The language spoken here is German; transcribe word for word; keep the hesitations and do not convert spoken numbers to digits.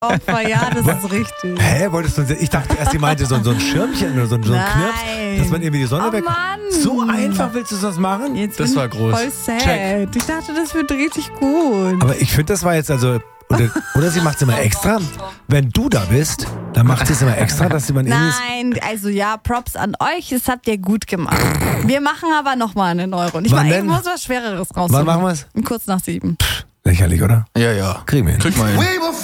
Opfer, ja, das ist richtig. Hä, wolltest du, ich dachte erst, sie meinte so, so ein Schirmchen oder so, ein- so ein Knirps, dass man irgendwie die Sonne Oh weg... Mann. So einfach willst du das machen? Jetzt Das bin war ich groß. voll sad. Check. Ich dachte, das wird richtig gut. Aber ich finde, das war jetzt also... Oder, oder sie macht es immer extra. Wenn du da bist, dann macht sie es immer extra, dass sie man irgendwie... Nein, also ja, Props an euch, das habt ihr gut gemacht. Wir machen aber nochmal eine neue Runde. Ich, Wann mach, ich denn? muss was Schwereres raussuchen. Wann machen wir's? Kurz nach sieben. Lächerlich, oder? Ja, ja. Kriegen wir hin. Krieg mal hin.